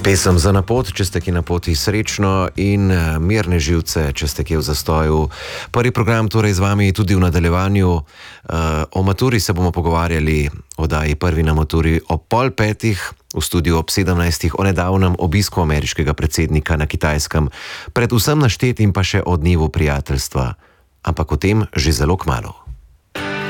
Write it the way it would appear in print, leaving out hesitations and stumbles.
Pesem za na pot, če ste ki na poti srečno in mirne živce, če ste ki v zastoju. Prvi program torej z vami tudi v nadaljevanju. O maturi se bomo pogovarjali o oddaji Prvi na maturi ob 4:30, v studiu ob 17. o nedavnem obisku ameriškega predsednika na Kitajskem, predvsem naštetim pa še o dnevu prijateljstva. Ampak o tem že zelo kmalu.